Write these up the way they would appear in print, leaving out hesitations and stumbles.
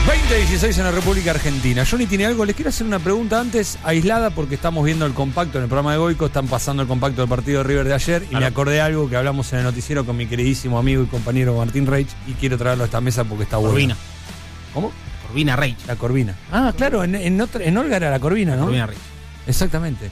20:16 en la República Argentina. Johnny tiene algo. Les quiero hacer una pregunta antes, aislada, porque estamos viendo el compacto en el programa de Goico. Están pasando el compacto del partido de River de ayer. Y me acordé de algo que hablamos en el noticiero con mi queridísimo amigo y compañero Martín Reich. Y quiero traerlo a esta mesa porque está bueno. Corvina. ¿Cómo? Corvina Reich. La Corvina. Ah, claro, en Olga era la Corvina, ¿no? Corvina Reich. Exactamente.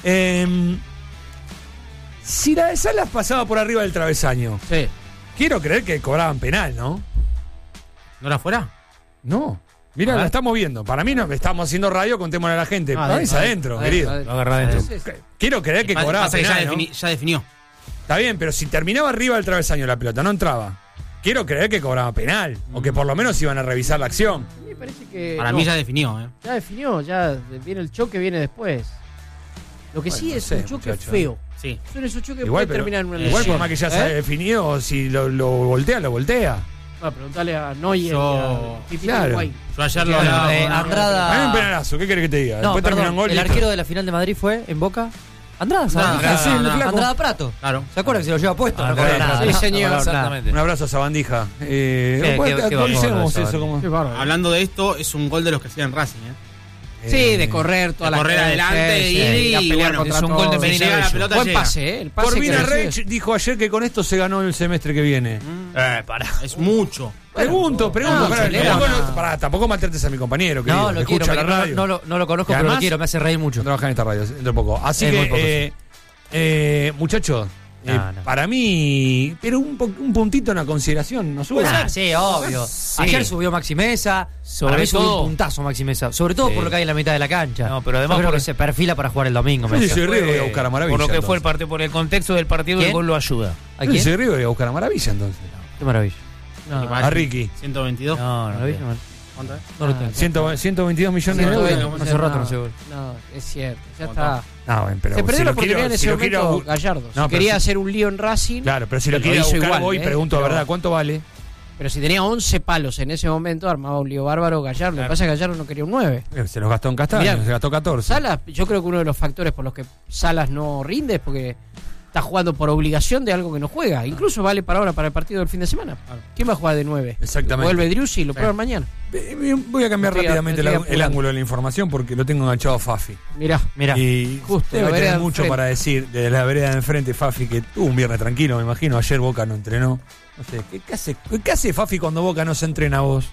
Si la de Salas pasaba por arriba del travesaño, Sí. quiero creer que cobraban penal, ¿no? ¿No era fuera? No. Mira, la estamos viendo. Para mí no, estamos haciendo radio, contémosle a la gente. Para mí es adentro, querido. Lo agarra adentro. Quiero creer que cobraba Pasa que penal, ya definió. Está bien, pero si terminaba arriba del travesaño la pelota, no entraba. Quiero creer que cobraba penal. O que por lo menos iban a revisar la acción. A mí me parece que Para mí ya definió, Ya definió, ya viene el choque, viene después. Lo que sí no es sé, un choque muchacho. feo. Sí. Son esos choques que Igual, pueden terminar en una igual por lesión. más que ya se haya definido, si lo voltea, lo voltea. Bueno, preguntale a Neuer Yo- y a Pipito claro. Uruguay. Yo ayer lo hablaba con Andrada. A mí un penalazo, ¿qué querés que te diga? No, Después termina perdón, en gol. el listo. arquero de la final de Madrid fue en Boca. Andrada, Andrada, ¿sabes? sí, el flaco. Andrada Prato. Claro. ¿Se acuerdan que se lo lleva puesto? Andrada cobra nada, Prato. Sí, no señor. cobra nada. Exactamente. Un abrazo a Sabandija. qué Actualicemos bárbaro, eso. Como... Qué bárbaro. Hablando de esto, es un gol de los que hacían Racing, ¿eh? Sí, de correr toda de la correr cancha, adelante sí, y a pelear bueno, contra es un gol de todos. Medina Si llega la Bello. pelota, Buen llega. pase, ¿eh? El pase Corvina que Reich dijo ayer que con esto se ganó el semestre que viene. Pará. Es mucho. Pregunto. no, Pará, Chelera, tampoco maltrates a mi compañero, querido. No, lo quiero, Escucha la porque radio. no lo conozco, Y pero además- lo quiero, me hace reír mucho. Trabaja en esta radio dentro de poco. Así Es muy que, muchachos, No, no. para mí, pero un puntito en la consideración, ¿no sube? Ah, sí, obvio. Ayer subió Maxi Mesa. Sobre Para mí subió todo- un puntazo Maxi Mesa. Sobre todo Sí. por lo que hay en la mitad de la cancha. No, pero además Yo creo por- que se perfila para jugar el domingo. Yo si Mesa. soy River voy a buscar a Maravilla. Por lo que fue el entonces. partido, por el contexto del partido, ¿Quién? el gol lo ayuda. ¿A Yo si quién? soy River voy a buscar a Maravilla entonces. Qué maravilla. A Ricky. 122. No, Maravilla, no. ¿Cuánto es? No lo tengo. 122 millones de euros. 120, Hace rato no se gol. No, es cierto. Ya ¿Cuánto? está. No, bueno, pero Se perdió si la lo quiero- oportunidad en si ese lo quiero- momento Gallardo. No, Si pero quería si- hacer un lío en Racing, Claro, pero si lo Lo quiere hizo buscar igual, hoy, pregunto la pero- verdad, ¿cuánto vale? pero si tenía 11 palos en ese momento, armaba un lío bárbaro Gallardo. Lo que pasa es que Gallardo no quería un 9. Se los gastó en Castaño, Mirá, se gastó 14. Salas, yo creo que uno de los factores por los que Salas no rinde es porque está jugando por obligación de algo que no juega. Incluso vale para ahora, para el partido del fin de semana. ¿Quién va a jugar de 9? Exactamente. Vuelve Driussi y lo prueban mañana. Voy a cambiar Estoy- rápidamente estoy el apurando. ángulo de la información porque lo tengo enganchado a Fafi. Mirá. Mirá. Y Justo, la debe vereda tener de mucho enfrente. para decir de la vereda de enfrente, Fafi, que tuvo un viernes tranquilo, me imagino. Ayer Boca no entrenó. No sé, ¿qué hace Fafi cuando Boca no se entrena, vos?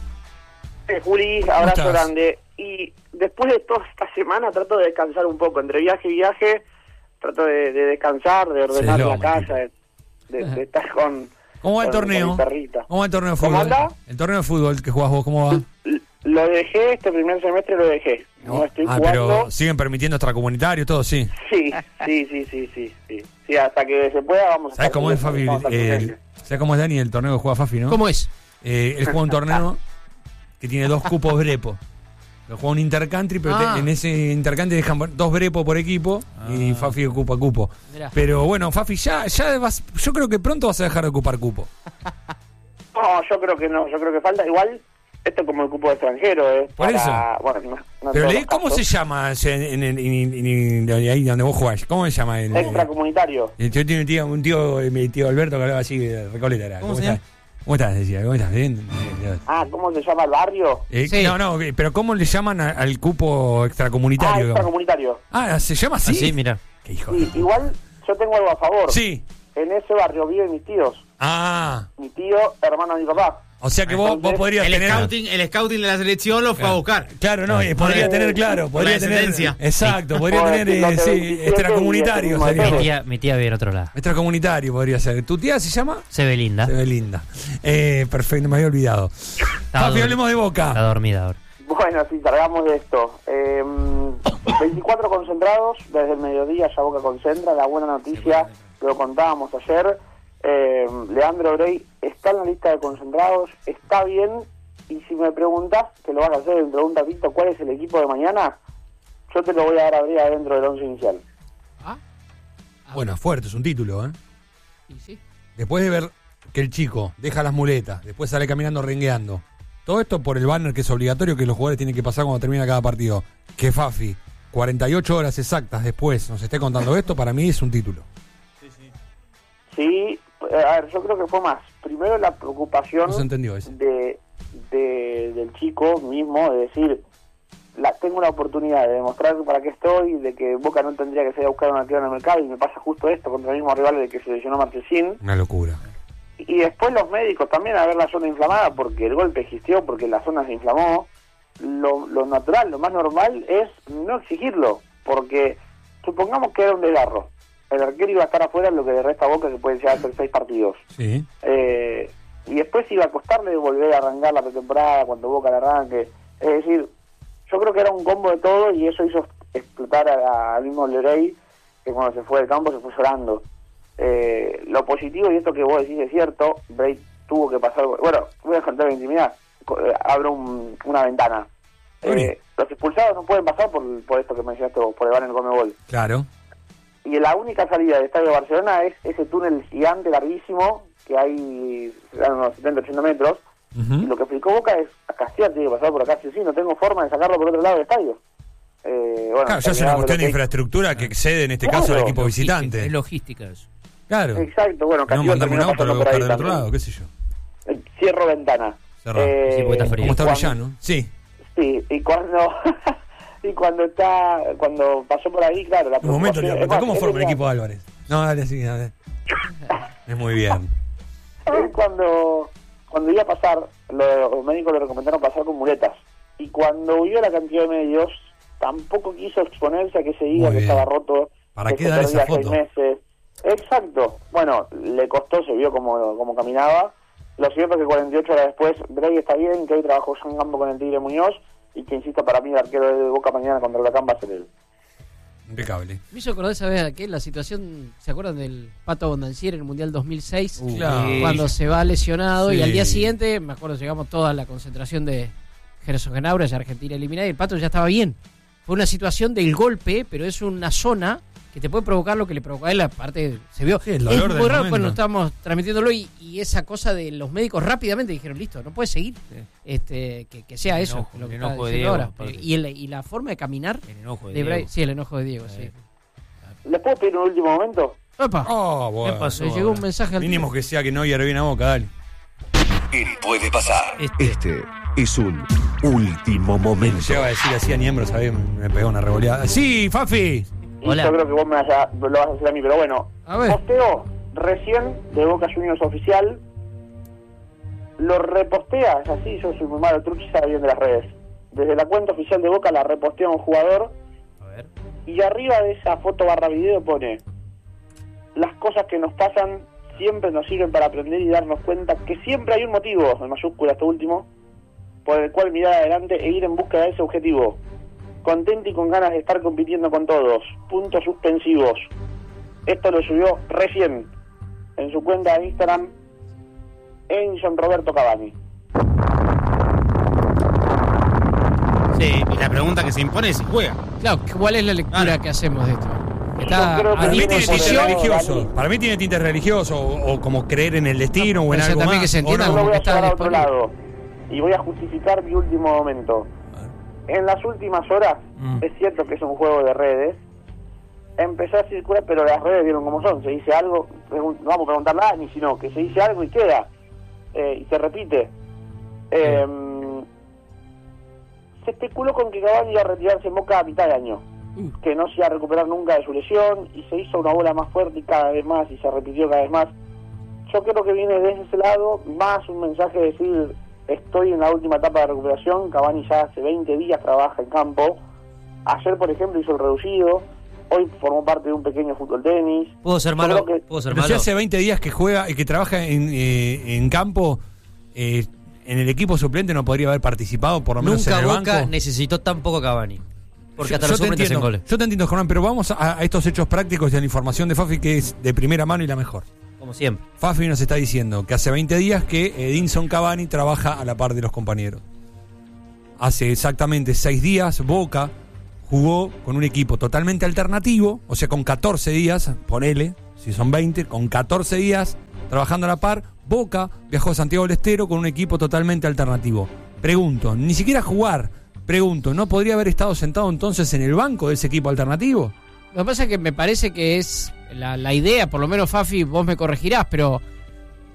Juli, estás? abrazo grande. Y después de toda esta semana trato de descansar un poco. Entre viaje y viaje, trato de descansar, de ordenar Se la loma, casa, de estar con... ¿Cómo va el con torneo? mi perrita. ¿Cómo va el torneo de ¿Cómo fútbol? anda? El torneo de fútbol que jugás vos, ¿cómo va? Lo dejé, este primer semestre lo dejé. No estoy jugando. Pero siguen permitiendo extracomunitarios, todo, sí. Sí, hasta que se pueda vamos a ¿Sabés estar cómo es Fafi? vamos a estar presentes. ¿Sabés cómo es Dani el torneo que juega Fafi, no? ¿Cómo es? Él juega un torneo que tiene 2 cupos Brepo. Lo juega un intercountry, pero en ese intercountry dejan 2 Brepo por equipo y Fafi ocupa cupo. Mirá. Pero bueno, Fafi, yo creo que pronto vas a dejar de ocupar cupo. No, yo creo que no, yo creo que falta. Igual, esto es como el cupo de extranjero, Por eso. Bueno, no en Pero todos leí, los ¿cómo casos. se llama ahí donde vos jugás? ¿Cómo se llama? Extracomunitario. Yo tengo un tío, mi tío Alberto, que hablaba así de Recoleta. Era. ¿Cómo se estás? ¿Cómo estás? Decía, ¿cómo estás? ¿Bien? ¿Cómo se llama el barrio? Sí. No, pero ¿cómo le llaman al cupo extracomunitario? digamos? Extracomunitario. ¿Se llama así? Así, mira. Qué hijo de... Y igual, yo tengo algo a favor. Sí. En ese barrio viven mis tíos. Mi tío, hermano de mi papá. O sea que vos podrías El tener... scouting de la selección lo fue a buscar. Claro, no, podría tener, podría la tener... descendencia. Exacto, podría Bueno, tener, lote sí, 27 extracomunitario y sería. ese Mi tía vive en otro lado. Extracomunitario podría ser. ¿Tu tía se llama? Se ve linda. Se ve linda. Perfecto, me había olvidado. Papi, hablemos de Está Boca. dormida ahora. Bueno, sí, cargamos de esto. 24 concentrados desde el mediodía, ya Boca concentra. La buena noticia, lo contábamos ayer, Leandro Brey está en la lista de concentrados, está bien. Y si me preguntás, que lo vas a hacer dentro de un ratito, ¿cuál es el equipo de mañana? Yo te lo voy a dar a abrir adentro del 11 inicial. Bueno, fuerte, es un título, ¿eh? Y sí. Después de ver que el chico deja las muletas, después sale caminando rengueando. Todo esto por el banner que es obligatorio que los jugadores tienen que pasar cuando termina cada partido. Que Fafi, 48 horas exactas después, nos esté contando esto, para mí es un título. Sí, a ver, yo creo que fue más. Primero la preocupación No se entendió eso. del chico mismo, de decir, tengo una oportunidad de demostrar para qué estoy, de que Boca no tendría que salir a buscar un arquero en el mercado, y me pasa justo esto contra el mismo rival de que se lesionó Marchesín. Una locura. Y después los médicos también a ver la zona inflamada, porque el golpe existió, porque la zona se inflamó. Lo natural, lo más normal es no exigirlo, porque supongamos que era un desgarro. El arquero iba a estar afuera, lo que le resta a Boca, que puede llegar a ser 6 partidos. Sí. Y después iba a costarle volver a arrancar la pretemporada cuando Boca la arranque. Es decir, yo creo que era un combo de todo, y eso hizo explotar al mismo Lerey, que cuando se fue del campo se fue llorando. Lo positivo, y esto que vos decís es cierto, Bray tuvo que pasar... Bueno, voy a contar la intimidad. Abro una ventana. Los expulsados no pueden pasar por esto que mencionaste vos, por el banner Conmebol. Claro. Y la única salida del Estadio de Barcelona es ese túnel gigante, larguísimo, que hay unos 70, 80 metros. Y lo que explicó Boca es, Castiel tiene que pasar por acá, sí, no tengo forma de sacarlo por otro lado del estadio. Bueno, Claro, ya es una cuestión de infraestructura que excede en este caso al equipo visitante. Es logística eso. Claro. Exacto, bueno, No Castiel mandarme un terminó auto, lo pasando voy a por buscar ahí del otro también. lado, qué sé yo. Cierro ventana. Cerrado. Sí, porque está frío. Como está cuando- Villano. Sí. Sí, y cuando cuando pasó por ahí, claro, la Un momento, preocupación- Leo, es más, ¿cómo él forma el venía- equipo de Álvarez? No, dale, sí, dale. Es muy bien. Él cuando iba a pasar, los médicos le recomendaron pasar con muletas. Y cuando vio la cantidad de medios, tampoco quiso exponerse a que se diga Muy que bien. estaba roto. ¿Para que qué se dar esa perdía 6 foto? meses. Exacto. Bueno, le costó, se vio cómo caminaba. Lo cierto es que 48 horas después, Bray está bien, que hoy trabajó en campo con el Tigre Muñoz, y que, insisto, para mí el arquero de Boca mañana contra Huracán va a ser él. Impecable. Me hizo acordar esa vez a qué la situación, ¿se acuerdan del Pato Bondancieri en el Mundial 2006? Claro. Cuando se va lesionado, Sí. y al día siguiente, me acuerdo, llegamos toda la concentración de Herzogenaurach, ya Argentina eliminada, y el Pato ya estaba bien. Fue una situación del golpe, pero es una zona que te puede provocar lo que le provocó a él, aparte se vio. Sí, el dolor es del muy raro momento. cuando estábamos transmitiéndolo, y esa cosa de los médicos rápidamente dijeron, listo, no puede seguir, que sea El eso, enojo, lo que el está enojo de diciendo Diego, ahora. aparte. Y la forma de caminar El enojo de de Bray, Diego. sí, el enojo de Diego, sí. ¿Les puedo pedir un último momento? ¡Opa! Oh, bueno. ¿Qué pasó? Le llegó un mensaje al Mínimo que sea que no hierve bien a Boca, dale. Él puede pasar. Este es un último momento. Llegaba a decir así a Niembro, ¿sabes? Me pegó una revoleada. Sí, Fafi. Y Hola. yo creo que vos lo vas a hacer a mí, pero bueno. A ver. Posteo recién de Boca Juniors oficial. Lo repostea, es así, yo soy muy malo, truchi sabe bien de las redes. Desde la cuenta oficial de Boca la repostea un jugador. A ver. Y arriba de esa foto barra video pone: las cosas que nos pasan siempre nos sirven para aprender y darnos cuenta que siempre hay un motivo, en mayúscula esto último, por el cual mirar adelante e ir en búsqueda de ese objetivo. Contento y con ganas de estar compitiendo con todos. Puntos suspensivos. Esto lo subió recién en su cuenta de Instagram Enson Roberto Cavani. Sí, y la pregunta que se impone es si juega. Claro, ¿cuál es la lectura Claro. que hacemos de esto? Está Yo creo que a Para mí viene tiene por tinte el lado, religioso. Dani. Para mí tiene tinte religioso o como creer en el destino o en pero algo también más. que se ¿o entienda no? Yo lo voy que a está llevar a otro disponible. lado y voy a justificar mi último momento. En las últimas horas, es cierto que es un juego de redes, empezó a circular, pero las redes vieron cómo son. Se dice algo, no vamos a preguntar nada, ni sino que se dice algo y queda, y se repite. Se especuló con que Cavani iba a retirarse en Boca a mitad de año, que no se iba a recuperar nunca de su lesión, y se hizo una bola más fuerte y cada vez más, y se repitió cada vez más. Yo creo que viene desde ese lado, más un mensaje de decir: estoy en la última etapa de recuperación. Cavani ya hace 20 días trabaja en campo. Ayer, por ejemplo, hizo el reducido. Hoy formó parte de un pequeño fútbol tenis. ¿Puedo ser Yo malo? creo que- ¿Puedo ser Pero si malo? hace 20 días que juega y que trabaja en campo, en el equipo suplente no podría haber participado, por lo menos Nunca en el Boca banco. necesitó tan poco Cavani. Porque hasta Yo los te suplentes hacen entiendo, goles. yo te entiendo, Jornal, pero vamos a estos hechos prácticos y a la información de Fafi, que es de primera mano y la mejor. Como siempre. Fafi nos está diciendo que hace 20 días que Edinson Cavani trabaja a la par de los compañeros. Hace exactamente 6 días Boca jugó con un equipo totalmente alternativo, o sea, con 14 días, ponele, si son 20, con 14 días trabajando a la par. Boca viajó a Santiago del Estero con un equipo totalmente alternativo. Pregunto, ni siquiera jugar, pregunto, ¿no podría haber estado sentado entonces en el banco de ese equipo alternativo? Lo que pasa es que me parece que es la idea, por lo menos Fafi, vos me corregirás, pero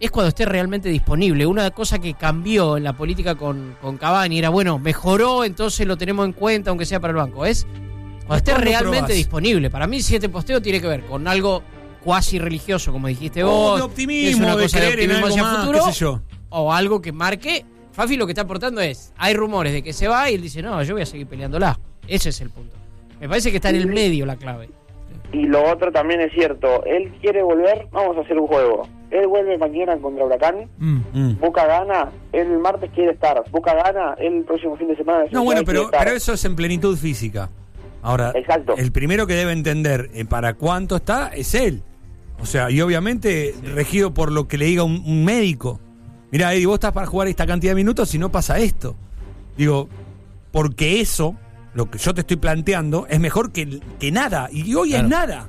es cuando esté realmente disponible. Una cosa que cambió en la política con Cavani era, bueno, mejoró, entonces lo tenemos en cuenta, aunque sea para el banco. Es cuando esté realmente probás? disponible. Para mí, si este posteo tiene que ver con algo cuasi religioso, como dijiste vos. de optimismo, es una de cosa creer en optimismo algo hacia más, futuro, qué sé yo. o algo que marque. Fafi lo que está aportando es, hay rumores de que se va y él dice, no, yo voy a seguir peleándola. Ese es el punto. Me parece que está en el medio la clave. Y lo otro también es cierto, él quiere volver, vamos a hacer un juego. Él vuelve mañana contra Huracán, Boca gana, él el martes quiere estar, Boca gana, él el próximo fin de semana. No, bueno, quiere pero estar. eso es en plenitud física. Ahora, Exacto. el primero que debe entender para cuánto está es él. O sea, y obviamente regido por lo que le diga un médico. Mirá, Eddie, vos estás para jugar esta cantidad de minutos y no pasa esto. Digo, porque eso, lo que yo te estoy planteando, es mejor que nada. Y hoy es nada.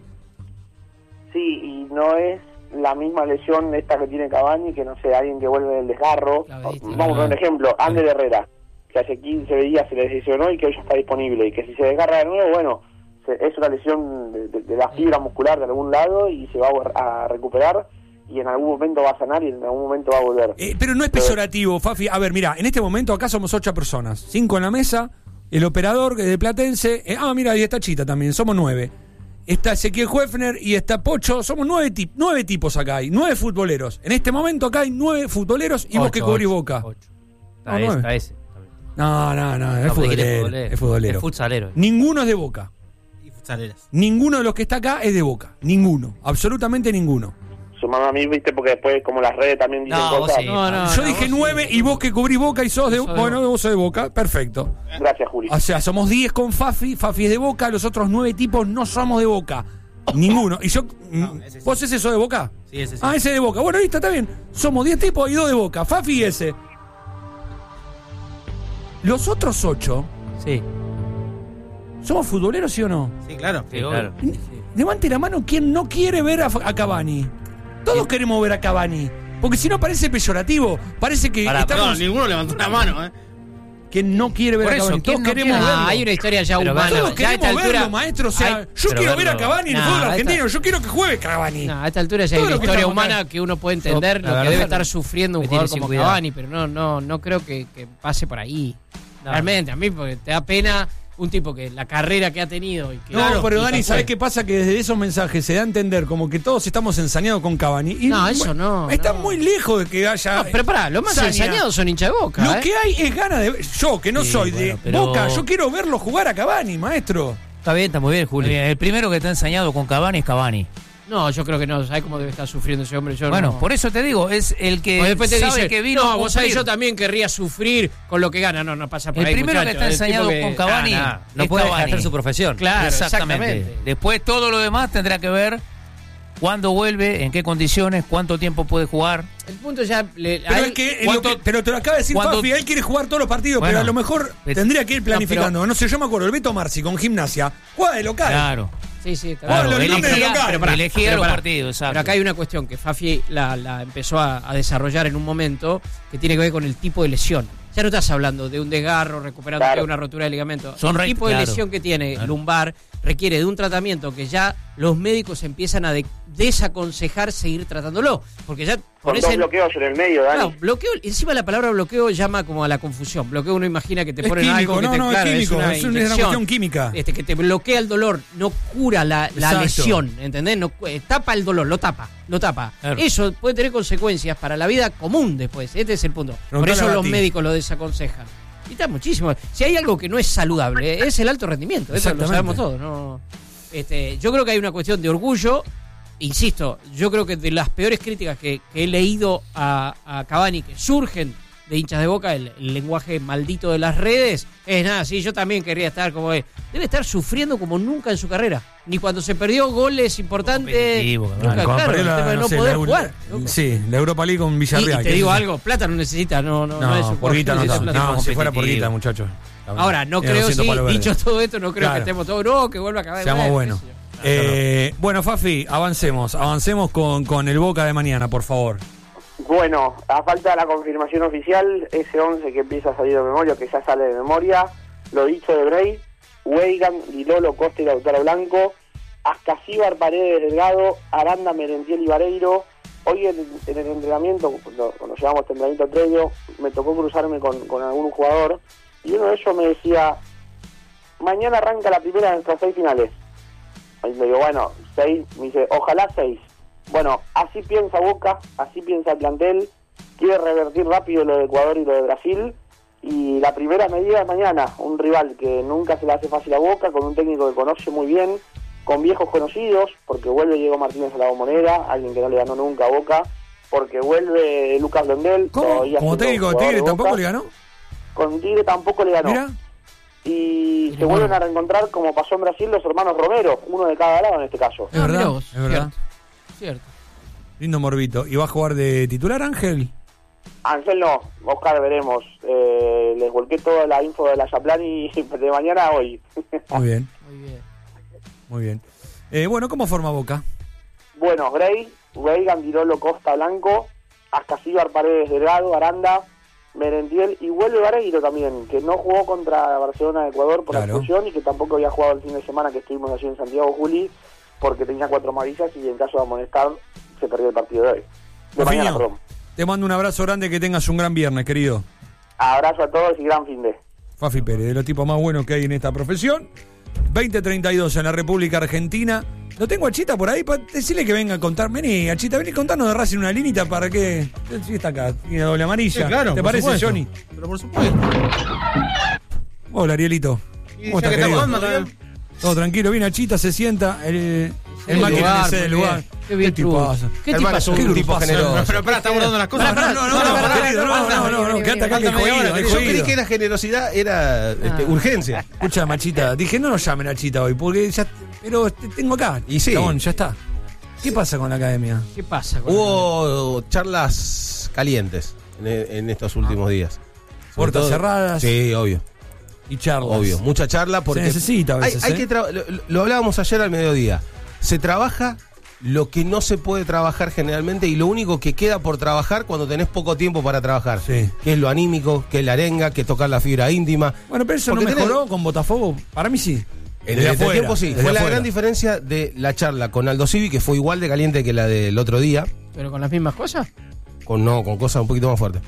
Sí, y no es la misma lesión esta que tiene Cavani, que no sé, alguien que vuelve del desgarro. Vamos a poner un ejemplo, Ander Herrera, que hace 15 días se le lesionó y que hoy ya está disponible, y que si se desgarra de nuevo, bueno, es una lesión de la fibra muscular de algún lado y se va a recuperar, y en algún momento va a sanar y en algún momento va a volver. Pero no es peyorativo, Fafi. A ver, mira, en este momento acá somos 8 personas, 5 en la mesa, el operador de Platense, mira, y está Chita también, somos 9. Está Ezequiel Huefner y está Pocho, somos 9 tipos acá, hay 9 futboleros. En este momento acá hay 9 futboleros y vos que cubrís Boca. Está ese. No, es futbolero. Es futbolero. Es futsalero. Ninguno es de Boca. Y futsaleras. Ninguno de los que está acá es de Boca. Ninguno. Absolutamente ninguno. Sumando a mí, viste, porque después como las redes también dicen cosas. Sí. Yo dije 9 y vos que cubrís Boca y sos de... Bueno, vos sos de Boca. Perfecto. Gracias, Juli. O sea, somos 10 con Fafi. Fafi es de Boca. Los otros 9 tipos no somos de Boca. Ninguno. Y yo... ese sí. ¿Vos ese sos de Boca? Sí, ese sí. Ese de Boca. Bueno, listo, está bien. Somos 10 tipos y 2 de Boca. Fafi y ese. Los otros 8... Sí. ¿Somos futboleros, sí o no? Sí, claro. Sí, claro. Levante la mano quien no quiere ver a Cavani. Todos queremos ver a Cavani. Porque si no parece peyorativo. Parece que No, estamos... ninguno levantó una mano, Que no quiere ver Por a eso, Cavani. ¿quién Todos no queremos quiere? verlo. Hay una historia ya Pero humana. Todos Ya a queremos esta altura, verlo, maestro. O sea, yo pero quiero ver a verlo. Cavani en el No, fútbol a esta- argentino. Yo quiero que juegue Cavani. No, a esta altura ya hay Todo una lo que historia estamos humana acá. que uno puede entender La lo que verdad, debe estar sufriendo un me jugador tiene como sin cuidado. Cavani, pero no creo que pase por ahí. No. Realmente, a mí porque te da pena un tipo que la carrera que ha tenido y que... No, pero y Dani, que ¿sabes fue. qué pasa? Que desde esos mensajes se da a entender como que todos estamos ensañados con Cavani. Y, No, eso no, Está no. muy lejos de que haya... No, pero pará, los más saña. ensañados son hinchas de Boca. Lo que hay es ganas de... Yo, que no Sí, soy bueno, de pero- Boca, yo quiero verlo jugar a Cavani, maestro. Está muy bien, Julio. El primero que está ensañado con Cavani es Cavani. No, yo creo que no. ¿Sabes cómo debe estar sufriendo ese hombre? Yo Bueno, no. por eso te digo, es el que O después te sabe dice, que vino no, a vos sabés, cumplir. yo también querría sufrir con lo que gana. No pasa por El ahí, primero que muchacho. está El tipo ensañado que- con Cavani No es puede Cavani. ejercer su profesión. Claro, Exactamente. exactamente. Después todo lo demás tendrá que ver cuándo vuelve, en qué condiciones, cuánto tiempo puede jugar. El punto ya... Pero, ahí- es que, ¿cuánto- pero te lo acaba de decir cuánto- Fafi, él quiere jugar todos los partidos, Bueno, pero a lo mejor tendría que ir planificando. No sé, yo me acuerdo, el Beto Marci con Gimnasia, juega de local. Claro. Sí, está Claro, bien. el lunes Elegía- local. pero pará, Elegía pero los pará. partidos, exacto. Pero acá hay una cuestión que Fafi la empezó a desarrollar en un momento que tiene que ver con el tipo de lesión. Ya no estás hablando de un desgarro, recuperando Claro. una rotura de ligamento. Son el tipo de claro. lesión que tiene Claro. lumbar requiere de un tratamiento que ya los médicos empiezan a desaconsejar seguir tratándolo. Porque ya Con pones dos en... bloqueos en el medio, Dani. No, bloqueo, encima la palabra bloqueo llama como a la confusión. Bloqueo uno imagina que te Es ponen químico, algo que no, te, no, es claro, químico, una es una inyección. cuestión química. Que te bloquea el dolor, no cura la Exacto. lesión, ¿entendés? No, tapa el dolor, lo tapa. Claro. Eso puede tener consecuencias para la vida común después, este es el punto. Por Preguntale eso a los Bati. médicos lo desaconsejan. Y está muchísimo. Si hay algo que no es saludable, es el alto rendimiento, eso lo Exactamente. sabemos todos. ¿No? Yo creo que hay una cuestión de orgullo. Insisto, yo creo que de las peores críticas que he leído a Cavani, que surgen de hinchas de Boca, el lenguaje maldito de las redes, es nada, sí, yo también querría estar como él. Debe estar sufriendo como nunca en su carrera. Ni cuando se perdió goles importantes. Competitivo, Nunca, Cuando claro, perdió el la- tema de no sé, poder la- jugar. loco. Sí, la Europa League con Villarreal. Y te que digo es- algo, plata no necesita, no es No, su por guita no necesita está. plata. No, si fuera por competitivo. guita, muchachos. Ahora, no Tiene creo, 200 sí, palos verdes. dicho todo esto, no creo Claro. que estemos todos, no, que vuelva a acabar. Seamos buenos. qué sé yo. Bueno, Fafi, avancemos con el Boca de mañana, por favor. Bueno, a falta de la confirmación oficial, ese 11 que empieza a salir de memoria, que ya sale de memoria, lo dicho de Bray, Weigan, Lilolo, Costa y Lautaro Blanco, Ascasíbar, Paredes, Delgado, Aranda, Merentiel y Vareiro, hoy en el entrenamiento, cuando llevamos entrenamiento previo, me tocó cruzarme con algún jugador, y uno de ellos me decía, mañana arranca la primera de nuestras 6 finales. Y le digo, bueno, 6, me dice, ojalá 6. Bueno, así piensa Boca, así piensa el plantel, quiere revertir rápido lo de Ecuador y lo de Brasil, y la primera medida es mañana, un rival que nunca se le hace fácil a Boca, con un técnico que conoce muy bien, con viejos conocidos, porque vuelve Diego Martínez a la Bombonera, alguien que no le ganó nunca a Boca, porque vuelve Lucas Blondel. ¿Cómo? ¿Como técnico de Tigre tampoco le ganó? Con Tigre tampoco le ganó. Mira. Y se vuelven a reencontrar, como pasó en Brasil, los hermanos Romero, uno de cada lado en este caso. Es verdad, vos, es verdad. Cierto. Lindo morbito. ¿Y va a jugar de titular Ángel? Ángel no, Oscar veremos. Les volqué toda la info de la Yaplani de mañana a hoy. Muy bien, Muy bien. muy bien. Bueno, ¿cómo forma Boca? Bueno, Grey, Gandilolo, Costa, Blanco, Ascasíbar, Paredes, Delgado, Aranda, Merentiel, y vuelve Vareiro también, que no jugó contra Barcelona de Ecuador por la expulsión, y que tampoco había jugado el fin de semana que estuvimos allí en Santiago, Juli, porque tenía 4 amarillas, y en caso de amonestar se perdió el partido de hoy. De mañana, perdón. Te mando un abrazo grande, que tengas un gran viernes, querido. Abrazo a todos y gran fin de. Fafi Pérez, de los tipos más buenos que hay en esta profesión. 20:32 en la República Argentina. Lo tengo a Chita por ahí, para decirle que venga a contar. Vení, a Chita, vení a contarnos de Racing una linita para que... Sí, está acá, tiene doble amarilla. Sí, claro, ¿Te por parece, supuesto. Johnny? Pero por supuesto. Hola, Arielito. ¿Cómo estás, querido? Todo tranquilo, viene a Chita, se sienta. El máquina de del lugar. Qué bien, ¿Qué tipazo? ¿Qué Hermano, tipazo? es un ¿Qué tipo grupazo? generoso. Pero pará, estamos dando las cosas. No, quédate acá que Yo jodido. creí que la generosidad era urgencia. Escucha, Machita, dije no nos llamen a Chita hoy, porque ya... Pero te tengo acá. Y sí. Chabón, ya está. ¿Qué pasa con la academia? ¿Qué pasa con Hubo charlas calientes en estos últimos días. Sobre Puertas todo- cerradas. Sí, obvio. Y charlas. Obvio, mucha charla porque Se necesita a veces, hay que lo hablábamos ayer al mediodía. Se trabaja lo que no se puede trabajar generalmente y lo único que queda por trabajar cuando tenés poco tiempo para trabajar. Sí. Que es lo anímico, que es la arenga, que es tocar la fibra íntima. Bueno, pero eso Porque no mejoró tenés- con Botafogo. Para mí sí. En Desde el afuera, tiempo sí. desde Fue la afuera. gran diferencia de la charla con Aldo Civi, que fue igual de caliente que la del otro día. ¿Pero con las mismas cosas? Con cosas un poquito más fuertes.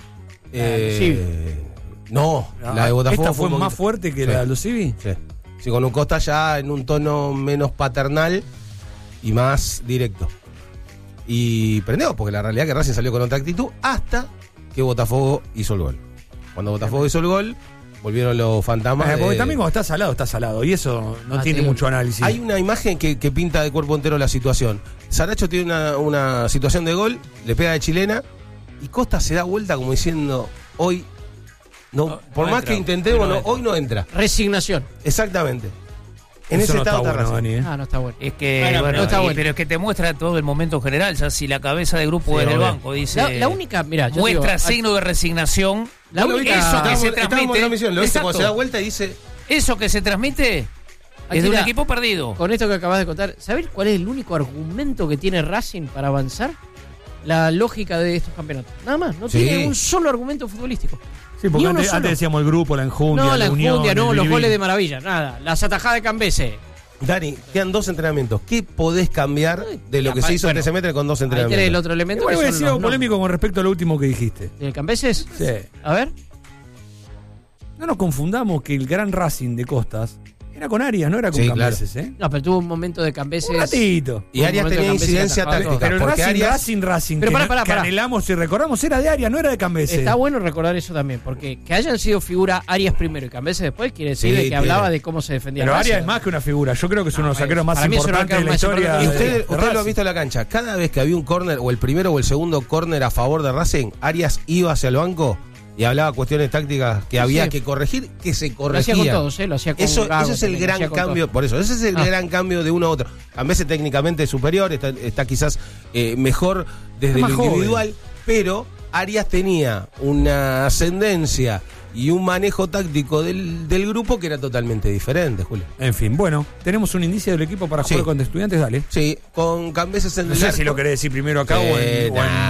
No, la de Botafogo ¿Esta fue un más poquito- fuerte que Sí. la de Aldo Civi? Sí. Sí, con un Costa ya en un tono menos paternal y más directo. Y prendió, porque la realidad es que Racing salió con otra actitud hasta que Botafogo hizo el gol. Cuando Botafogo hizo el gol, volvieron los fantasmas. Porque también cuando está salado. Y eso no tiene sí. mucho análisis. Hay una imagen que pinta de cuerpo entero la situación. Saracho tiene una situación de gol, le pega de chilena y Costa se da vuelta como diciendo, hoy, no, por no más entra, que intentemos, no hoy no entra. Resignación. Exactamente. En Eso ese no está estado está bueno, Racing. Dani, ¿eh? Ah, no está bueno. Es que, Bueno, bueno, no está bueno. pero es que te muestra todo el momento general. Ya si la cabeza de grupo Sí, desde el obvio. banco dice. La única, mira, yo muestra digo, signo de resignación. La única- Eso que se Estábamos en la transmite. transmisión, lo viste Exacto. cuando se da vuelta y dice, Eso que se transmite es de un Akira, equipo perdido. Con esto que acabas de contar, ¿sabés cuál es el único argumento que tiene Racing para avanzar? La lógica de estos campeonatos. Nada más, no Sí. tiene un solo argumento futbolístico. Sí, porque Ni uno antes solo. decíamos el grupo, la enjundia, No, la unión, enjundia, no, el los biribí. goles de maravilla, nada. Las atajadas de Cambese. Dani, quedan 2 entrenamientos. ¿Qué podés cambiar de lo que se hizo en bueno, ese semestre con 2 Ahí tenés el entrenamientos? otro elemento Igual que voy a son decir los algo polémico con respecto a lo último que dijiste. ¿Del Cambeses? Sí. A ver. No nos confundamos que el gran Racing de Costas era con Arias, no era con Sí, Cambeses, ¿eh? No, pero tuvo un momento de Cambeses. Un ratito. Y Arias Un momento tenía de Cambese incidencia atajado. táctica. Pero el porque Racing Pero que, pará. que anhelamos y recordamos era de Arias, no era de Cambeses. Está bueno recordar eso también, porque que hayan sido figura Arias primero y Cambese después quiere decir Sí, de que tiene. hablaba de cómo se defendía. Pero el Arias Racing. es más que una figura. Yo creo que es uno de los bueno, saqueros más para mí es un importantes de la arquero más historia. importante Y de usted, de usted lo ha Racing. visto en la cancha. Cada vez que había un córner, o el primero o el segundo córner a favor de Racing, Arias iba hacia el banco y hablaba cuestiones tácticas que había Sí. que corregir, que se Lo hacía corregían. con todos, lo hacía con Eso Gago ese es el también, lo gran hacía con cambio, todos. por eso, ese es el gran cambio de uno a otro. Cambese técnicamente superior, está quizás mejor desde Es más lo joven. individual, pero Arias tenía una ascendencia y un manejo táctico del grupo que era totalmente diferente, Julio. En fin, bueno, tenemos un indicio del equipo para Sí. jugar con Estudiantes, dale. Sí, con Cambeses en No el sé arco. si lo querés decir primero acá o en